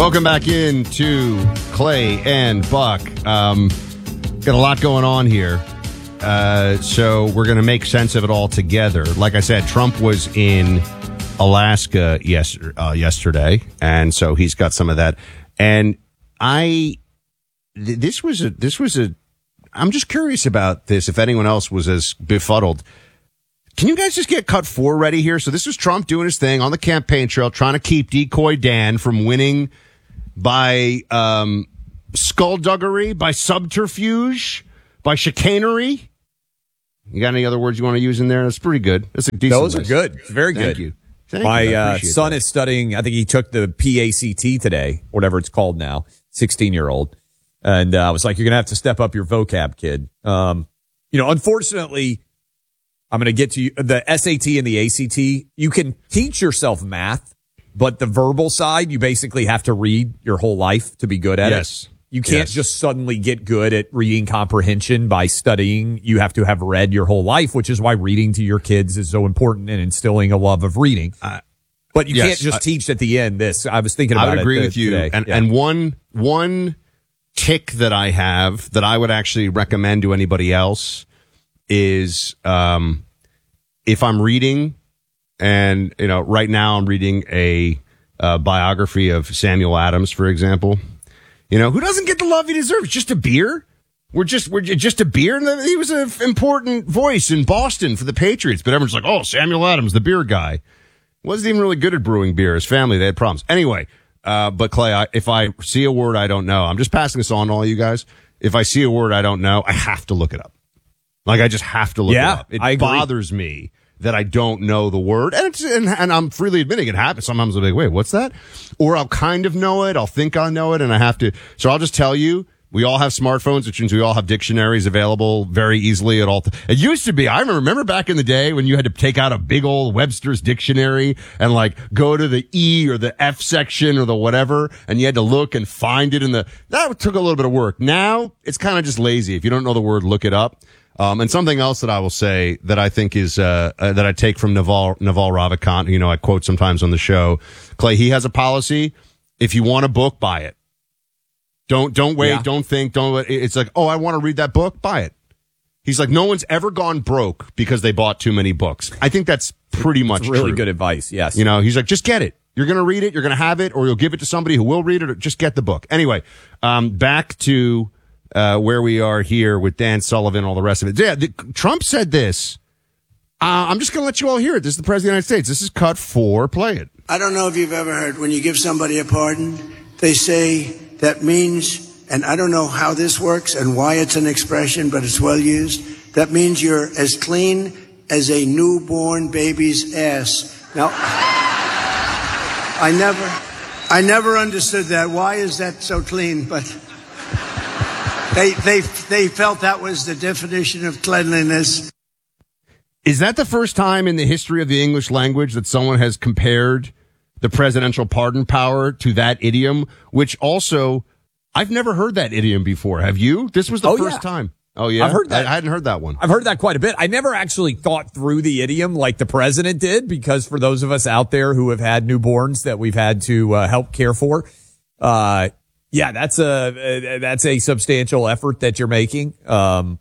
Welcome back into Clay and Buck. Got a lot going on here. So we're going to make sense of it all together. Like I said, Trump was in Alaska yesterday, and so he's got some of that. And I'm just curious about this, if anyone else was as befuddled. Can you guys just get cut 4 ready here? So this is Trump doing his thing on the campaign trail, trying to keep Decoy Dan from winning by skullduggery, by subterfuge, by chicanery. You got any other words you want to use in there? That's pretty good. That's a decent Those list. are good. Very good. Thank you. My son is studying, I think he took the PACT today, whatever it's called now, 16-year-old. And I was like, you're going to have to step up your vocab, kid. Unfortunately, I'm going to get to you, the SAT and the ACT. You can teach yourself math, but the verbal side, you basically have to read your whole life to be good at it. You can't just suddenly get good at reading comprehension by studying. You have to have read your whole life, which is why reading to your kids is so important in instilling a love of reading. But you can't just teach at the end this. I was thinking about it. I would agree with you. Today. And one tick that I have that I would actually recommend to anybody else is if I'm reading, and right now I'm reading a biography of Samuel Adams, for example. Who doesn't get the love he deserves? Just a beer? We're just a beer. And he was an important voice in Boston for the Patriots, but everyone's like, oh, Samuel Adams, the beer guy. Wasn't even really good at brewing beer. His family, they had problems. Anyway, but Clay, if I see a word I don't know, I'm just passing this on to all you guys. If I see a word I don't know, I have to look it up. Like, I just have to look it up. It bothers me that I don't know the word. And I'm freely admitting it happens. Sometimes I'll be like, wait, what's that? Or I'll kind of know it. I'll think I know it, and I have to. So I'll just tell you, we all have smartphones, which means we all have dictionaries available very easily at all. It used to be, I remember back in the day when you had to take out a big old Webster's dictionary and like go to the E or the F section or the whatever, and you had to look and find it that took a little bit of work. Now it's kind of just lazy. If you don't know the word, look it up. And something else that I will say that I think is, that I take from Naval Ravikant, I quote sometimes on the show. Clay, he has a policy. If you want a book, buy it. Don't wait. Don't think. It's like, oh, I want to read that book. Buy it. He's like, no one's ever gone broke because they bought too many books. I think that's pretty much really true. Good advice. Yes. He's like, just get it. You're going to read it. You're going to have it, or you'll give it to somebody who will read it, or just get the book. Anyway, back to, where we are here with Dan Sullivan, all the rest of it. Yeah, Trump said this. I'm just going to let you all hear it. This is the President of the United States. This is cut 4. Play it. I don't know if you've ever heard when you give somebody a pardon, they say that means, and I don't know how this works and why it's an expression, but it's well used. That means you're as clean as a newborn baby's ass. Now, I never understood that. Why is that so clean? But They felt that was the definition of cleanliness. Is that the first time in the history of the English language that someone has compared the presidential pardon power to that idiom? Which also, I've never heard that idiom before. Have you? This was the first time. Oh, yeah? I've heard that. I hadn't heard that one. I've heard that quite a bit. I never actually thought through the idiom like the president did, because for those of us out there who have had newborns that we've had to help care for, that's a substantial effort that you're making. That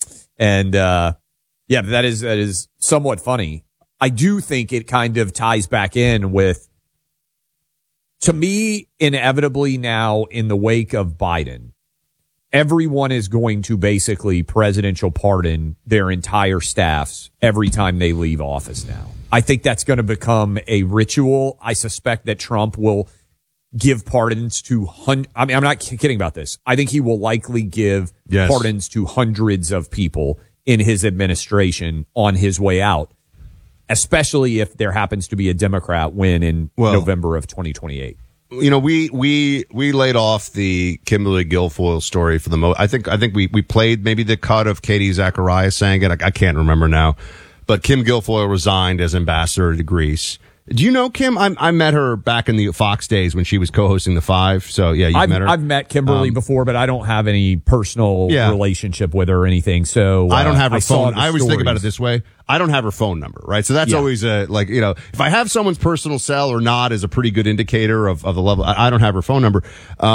is somewhat funny. I do think it kind of ties back in with, to me, inevitably now in the wake of Biden, everyone is going to basically presidential pardon their entire staffs every time they leave office now. I think that's going to become a ritual. I suspect that Trump will give pardons to I'm not kidding about this. I think he will likely give pardons to hundreds of people in his administration on his way out, especially if there happens to be a Democrat win in November of 2028. We laid off the Kimberly Guilfoyle story for the most. I think we played maybe the cut of Katie Zacharias saying it. I can't remember now, but Kim Guilfoyle resigned as ambassador to Greece. Do you know Kim? I met her back in the Fox days when she was co-hosting The Five. So yeah, you've met her. I've met Kimberly before, but I don't have any personal relationship with her or anything. So I don't have her phone. I always think about it this way. I don't have her phone number, right? So that's always if I have someone's personal cell or not is a pretty good indicator of the level. I don't have her phone number.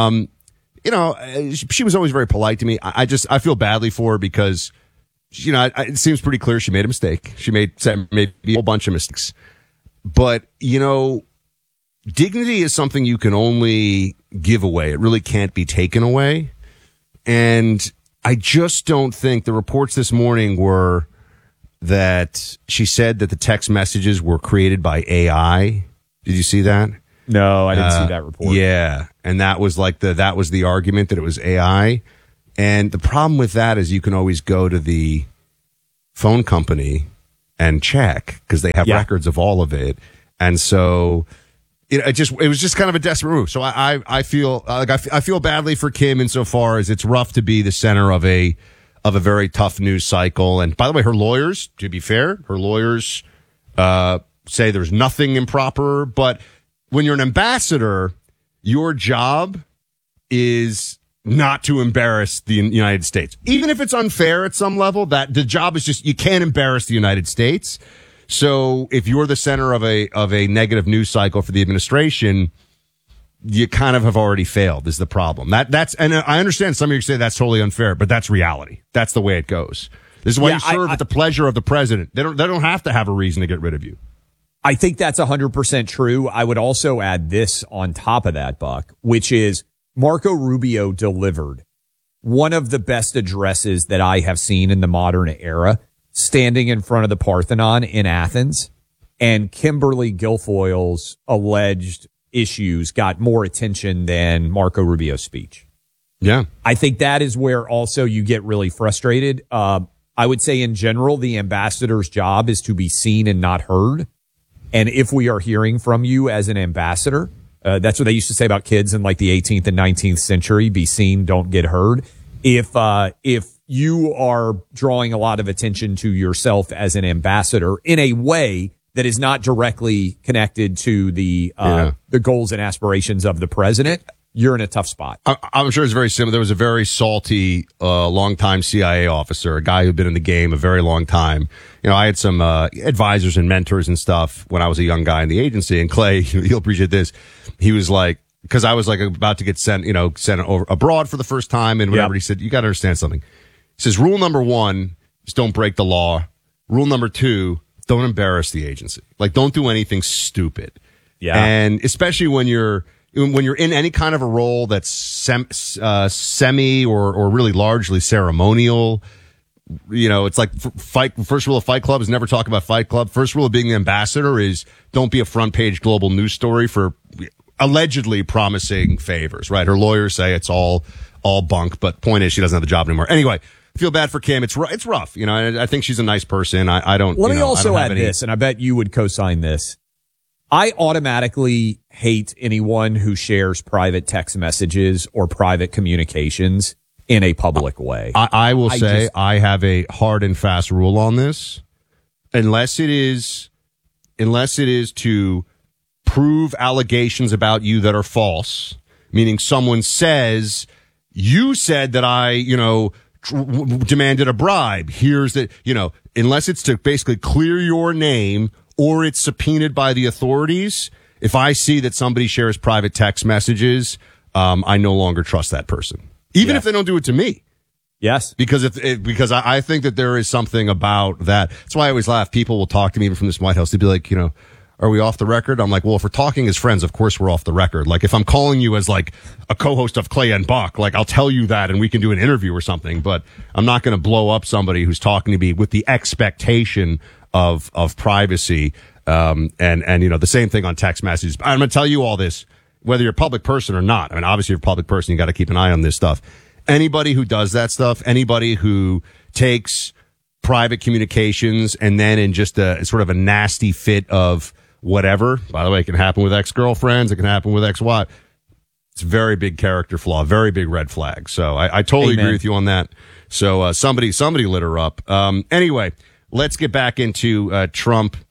She was always very polite to me. I feel badly for her because, it seems pretty clear she made a mistake. She made maybe a whole bunch of mistakes. But, dignity is something you can only give away. It really can't be taken away. And I just don't think the reports this morning were that she said that the text messages were created by AI. Did you see that? No, I didn't see that report. Yeah. And that was that was the argument that it was AI. And the problem with that is you can always go to the phone company and check because they have records of all of it. And so it was just kind of a desperate move. So I feel I feel badly for Kim insofar as it's rough to be the center of a very tough news cycle. And by the way, her lawyers, to be fair, say there's nothing improper. But when you're an ambassador, your job is not to embarrass the United States. Even if it's unfair at some level, that the job is just, you can't embarrass the United States. So if you're the center of a negative news cycle for the administration, you kind of have already failed is the problem. And I understand some of you say that's totally unfair, but that's reality. That's the way it goes. This is why you serve at the pleasure of the president. They don't have to have a reason to get rid of you. I think that's 100% true. I would also add this on top of that, Buck, which is Marco Rubio delivered one of the best addresses that I have seen in the modern era, standing in front of the Parthenon in Athens, and Kimberly Guilfoyle's alleged issues got more attention than Marco Rubio's speech. Yeah. I think that is where also you get really frustrated. I would say in general, the ambassador's job is to be seen and not heard. And if we are hearing from you as an ambassador, that's what they used to say about kids in like the 18th and 19th century, be seen, don't get heard. If you are drawing a lot of attention to yourself as an ambassador in a way that is not directly connected to the goals and aspirations of the president, you're in a tough spot. I'm sure it's very similar. There was a very salty, longtime CIA officer, a guy who'd been in the game a very long time. I had some advisors and mentors and stuff when I was a young guy in the agency. And Clay, you'll appreciate this. He was like, because I was like about to get sent over abroad for the first time and whatever. He said, you got to understand something. He says, rule number 1 is don't break the law. Rule number 2, don't embarrass the agency. Like, don't do anything stupid. Yeah. And especially when you're in any kind of a role that's semi or really largely ceremonial, it's like first rule of Fight Club is never talk about Fight Club. First rule of being the ambassador is don't be a front page global news story for allegedly promising favors, right? Her lawyers say it's all bunk, but point is she doesn't have the job anymore. Anyway, I feel bad for Kim. It's rough. I think she's a nice person. I don't. Let me also add this, and I bet you would co-sign this. I automatically hate anyone who shares private text messages or private communications in a public way. I will say I have a hard and fast rule on this. Unless it is to prove allegations about you that are false, meaning someone says, you said that I, demanded a bribe. Here's the, unless it's to basically clear your name or it's subpoenaed by the authorities. If I see that somebody shares private text messages, I no longer trust that person, even if they don't do it to me. Yes. Because because I think that there is something about that. That's why I always laugh. People will talk to me even from this White House. They'd be like, are we off the record? I'm like, well, if we're talking as friends, of course we're off the record. Like, if I'm calling you as like a co-host of Clay and Buck, like I'll tell you that and we can do an interview or something, but I'm not going to blow up somebody who's talking to me with the expectation of privacy. And the same thing on text messages. I'm going to tell you all this, whether you're a public person or not. I mean, obviously you're a public person. You got to keep an eye on this stuff. Anybody who does that stuff, anybody who takes private communications and then in just a sort of a nasty fit of whatever, by the way, it can happen with ex-girlfriends. It can happen with ex-wife. It's a very big character flaw, very big red flag. So I totally agree with you on that. So somebody lit her up. Anyway, let's get back into Trump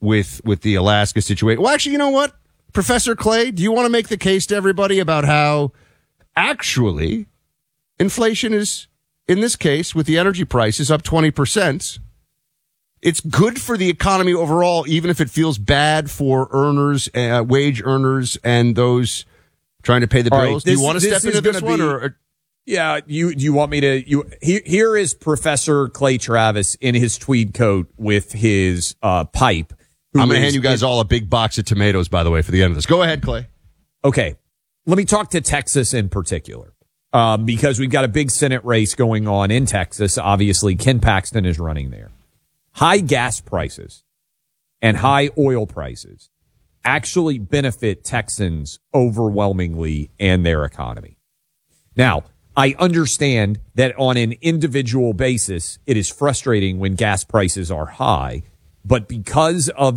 with the Alaska situation. Well, actually, you know what? Professor Clay, do you want to make the case to everybody about how actually inflation is, in this case, with the energy prices up 20%, it's good for the economy overall, even if it feels bad for earners, wage earners, and those trying to pay the bills. Right, do you want to step into this one? Or yeah, you want me to? Here is Professor Clay Travis in his tweed coat with his pipe. I'm going to hand you guys all a big box of tomatoes, by the way, for the end of this. Go ahead, Clay. Okay. Let me talk to Texas in particular, because we've got a big Senate race going on in Texas. Obviously, Ken Paxton is running there. High gas prices and high oil prices actually benefit Texans overwhelmingly and their economy. Now, I understand that on an individual basis, it is frustrating when gas prices are high, but because of